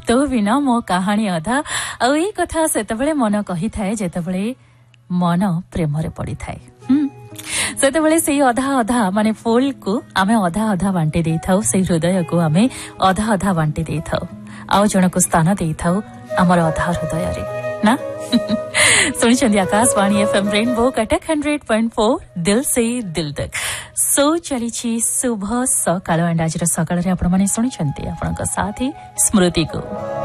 तो बिना मो कहानी अधा आ एई कथा सेतबेले मन कहि थाए जेतबेले मन प्रेम रे पड़ी थाए सेतबेले सेई अधा अधा माने फूल को आमे अधा अधा बांटी देई थाउ सेई हृदय को आमे अधा अधा बांटी देई थाउ आ जण को स्थान देई थाउ हमर अधा हृदय रे ना सुनिचंदी आकाशवाणी एफएम रेनबो कटक 100.4 दिल से दिल तक सो चली शुभ सकाळ एंड आज सकाळ रे आपण माने सुनिचंती आपनका साथी स्मृति को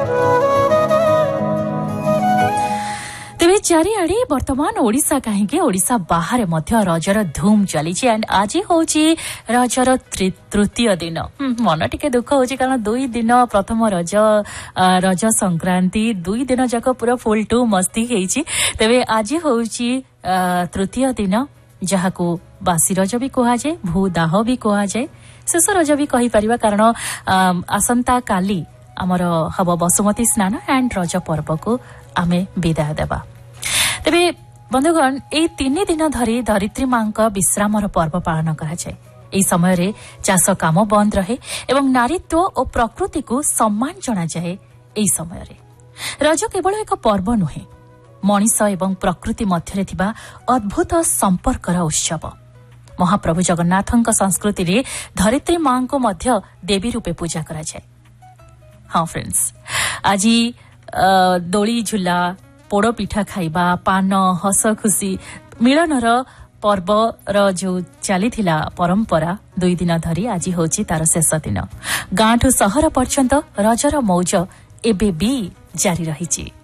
तेरे चारिआडे वर्तमान ओडिशा कहीं ओडिशा बाहर मध्य रजर धूम चली एंड आज हूँ रजर तृतीय दिन मन टिके दुख हो कारण 2 दिन प्रथम रज संक्रांति 2 दिन जाक पूरा फुल टू मस्ती तेरे आज हूँ तृतीय दिन जहाँ बासी रज भी कहुए भूदाह भी कहुए शेष रज भी कहीपर कारण आसंता काली आमर हम बसुमती स्नान एंड रज पर्व को आमे विदाय देबा तेबे बंधुगण ए 3 दिन धरी धरित्री मां का विश्रामर पर्व पालन करा जाए एई समय रे चाष काम बंद रहे एवं नारीत्व और प्रकृति को सम्मान जणा जाए एई समय रे रज केवल एक पर्व नुहे मनीष एवं प्रकृति मध्य थिबा अद्भुत संपर्कर उत्सव महाप्रभु जगन्नाथଙ୍କ संस्कृति रे धरित्री मां को मध्य देवी रूपे पूजा करा जाए हाँ फ्रेंड्स आज दोली झुला पोड़ पिठा खाइबा पान हस खुशी मिलनर पर्व जो चली परंपरा 2 दिन धरी आज होची तार शेष दिन गांठू सहर पर्यंत रजर मौज एबे भी जारी रही।